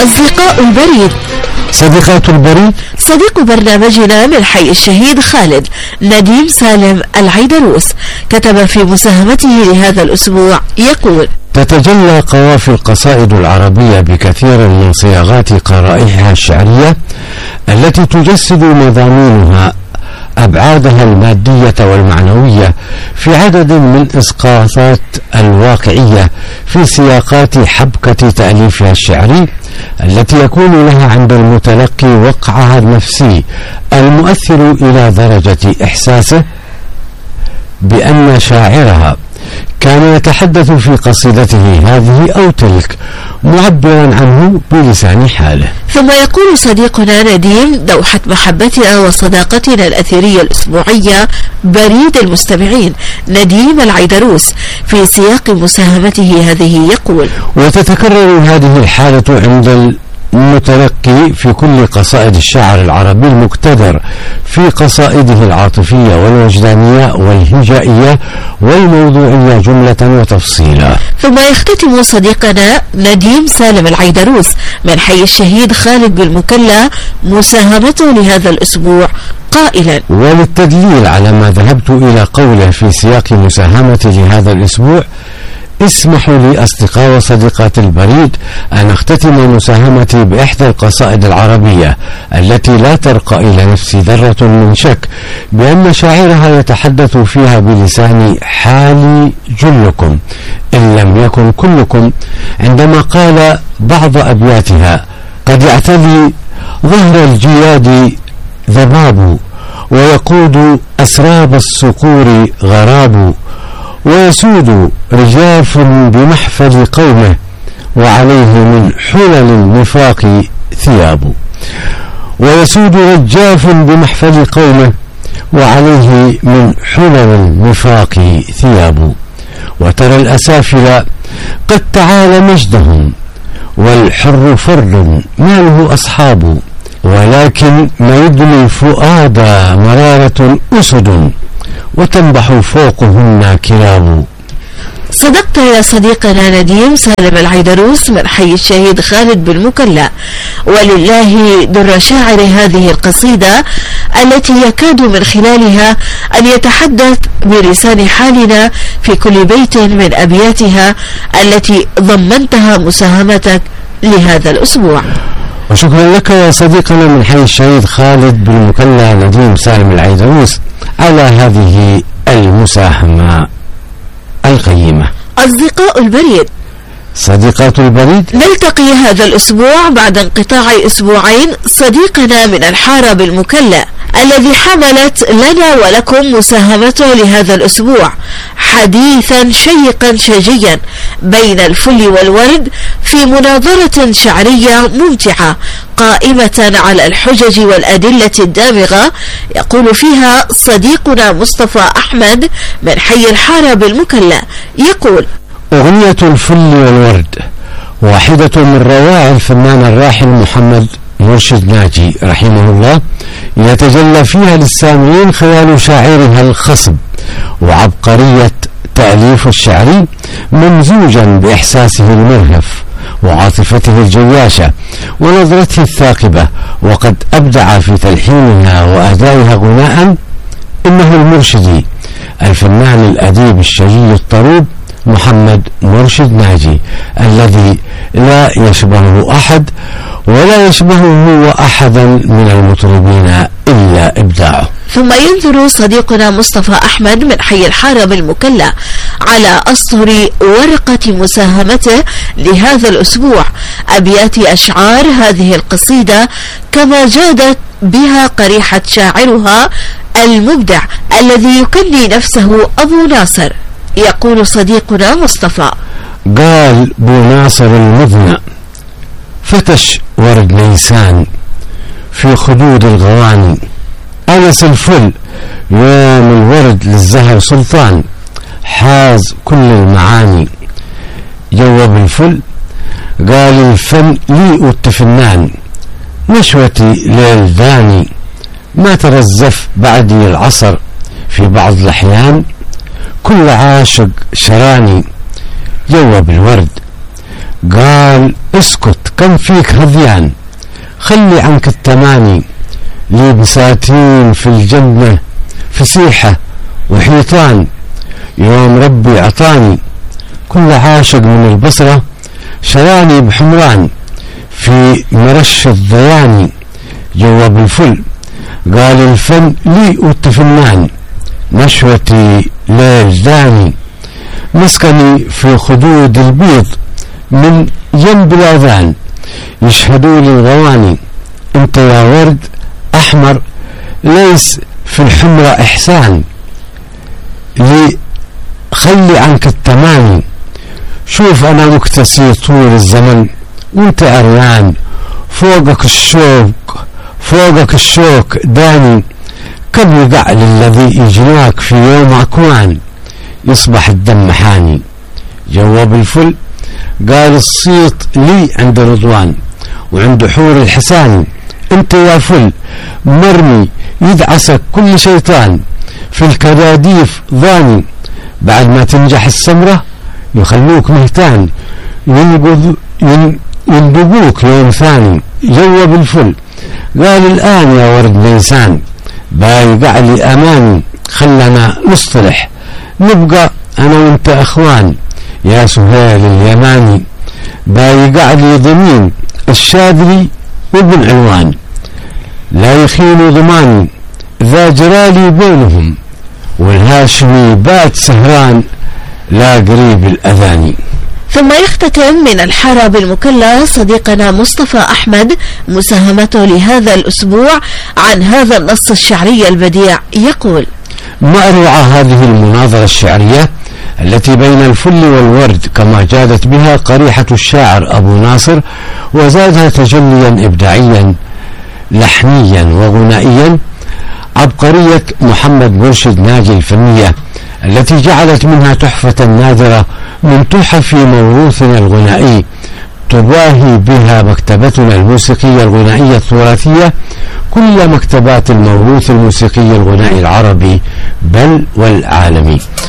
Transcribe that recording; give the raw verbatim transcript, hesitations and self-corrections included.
أصدقاء البريد. صديقات البريد، صديق برنامجنا من حي الشهيد خالد نديم سالم العيدروس كتب في مساهمته لهذا الأسبوع يقول: تتجلى قوافي القصائد العربية بكثير من صياغات قرائحها الشعرية التي تجسد مضامينها أبعادها المادية والمعنوية في عدد من إسقاطات الواقعية في سياقات حبكة تأليفها الشعري التي يكون لها عند المتلقي وقعها النفسي المؤثر إلى درجة إحساسه بأن شاعرها كان يتحدث في قصيدته هذه أو تلك معبرا عنه بلسان حاله. ثم يقول صديقنا نديم: دوحة محبتنا وصداقتنا الأثيرية الأسبوعية بريد المستمعين نديم العيدروس في سياق مساهمته هذه يقول: وتتكرر هذه الحالة عند المتلقي في كل قصائد الشاعر العربي المقتدر في قصائده العاطفية والوجدانية والهجائية والموضوعية جملة وتفصيلا. ثم يختتم صديقنا نديم سالم العيدروس من حي الشهيد خالد بالمكلا مساهمته لهذا الأسبوع قائلا: وللتدليل على ما ذهبت إلى قوله في سياق مساهمتي لهذا الأسبوع، اسمحوا لي أصدقاء وصديقات البريد أن أختتم مساهمتي بإحدى القصائد العربية التي لا ترقى إلى نفسي ذرة من شك بأن شاعرها يتحدث فيها بلسان حال جلكم إن لم يكن كلكم، عندما قال بعض أبياتها: قد يعتلي ظهر الجياد ذباب ويقود أسراب الصقور غراب ويسود رجاف بمحفل قومه وعليه من حلل النفاق ثياب ويسود رجاف بمحفل قومه وعليه من حلل النفاق ثياب وترى الأسافل قد تعالى مجدهم والحر فرد ما له أصحاب ولكن ما يدلي الفؤاد مرارة أسد وتنبح فوقهن كلاب. صدقت يا صديقنا نديم سالم العيدروس من حي الشهيد خالد بالمكلا، ولله در شاعر هذه القصيدة التي يكاد من خلالها أن يتحدث بلسان حالنا في كل بيت من أبياتها التي ضمنتها مساهمتك لهذا الأسبوع. وشكرا لك يا صديقنا من حي الشهيد خالد بالمكلا نديم سالم العيدروس على هذه المساهمة القيمة. أصدقاء البريد. صديقات البريد، نلتقي هذا الأسبوع بعد انقطاع أسبوعين صديقنا من الحارة بالمكلا الذي حملت لنا ولكم مساهمته لهذا الأسبوع حديثا شيقا شجيا بين الفل والورد في مناظرة شعرية ممتعة قائمة على الحجج والأدلة الدامغة. يقول فيها صديقنا مصطفى أحمد من حي الحارة بالمكلا يقول: أغنية الفل والورد واحدة من روائع الفنان الراحل محمد مرشد ناجي رحمه الله، يتجلى فيها للسامعين خيال شاعرها الخصب وعبقرية تأليف الشعري ممزوجا بإحساسه المرهف وعاطفته الجياشة ونظرته الثاقبة، وقد أبدع في تلحينها وأدائها غناء إنه المرشدي الفنان الأديب الشجي الطروب محمد مرشد ناجي الذي لا يشبهه أحد ولا يشبهه هو أحدا من المطربين إلا إبداعه. ثم ينظر صديقنا مصطفى أحمد من حي الحارة بالمكلا على أسطر ورقة مساهمته لهذا الأسبوع أبيات أشعار هذه القصيدة كما جادت بها قريحة شاعرها المبدع الذي يكني نفسه أبو ناصر. يقول صديقنا مصطفى: قال بو ناصر المذنى فتش ورد نيسان في خدود الغواني، أنس الفل يوم الورد للزهر سلطان حاز كل المعاني، جوب الفل قال الفن لي والتفنان نشوتي ليل داني، ما ترزف بعدي العصر في بعض الأحيان كل عاشق شراني، جوب الورد قال اسكت كم فيك هذيان، خلي عنك التماني، لي بساتين في الجنة فسيحة وحيطان، يوم ربي عطاني كل عاشق من البصرة، شراني بحمران في مرش الضياني، جواب الفل قال الفن لي والتفنان، نشوتي ليل داني، مسكني في خدود البيض من جنب الأذان، يشهدوا لي الغواني، انت يا ورد أحمر ليس في الحمرة إحسان، لي خلي عنك التماني، شوف أنا مكتسي طول الزمن وانت عريان، فوقك الشوق فوقك الشوك داني، كم يقع للذي يجناك في يوم أكوان، يصبح الدم حاني، جواب الفل قال الصيت لي عند رضوان وعند حور الحساني، انت يا فل مرمي يدعسك كل شيطان، في الكراديف ضاني، بعد ما تنجح السمرة يخلوك مهتان، ينقذ يندبوك يوم ثاني، جواب الفل قال الآن يا ورد ليسان، بايقع لي أماني، خلنا نصطلح نبقى أنا وانت أخوان، يا سهيل اليماني، بايقع لي ضمين الشاذلي وابن علوان، لا يخين ضماني ذا جرالي بينهم، والهاشمي بات سهران لا قريب الأذاني. ثم يختتم من الحارة بالمكلا صديقنا مصطفى أحمد مساهمته لهذا الأسبوع عن هذا النص الشعري البديع، يقول: ما أروع هذه المناظرة الشعرية التي بين الفل والورد، كما جادت بها قريحة الشاعر أبو ناصر، وزادها تجليا إبداعيا لحنيا وغنائيا، عبقرية محمد مرشد ناجي الفنية التي جعلت منها تحفة نادرة من تحف موروثنا الغنائي، تباهي بها مكتبتنا الموسيقية الغنائية التراثية كل مكتبات الموروث الموسيقي الغنائي العربي بل والعالمي.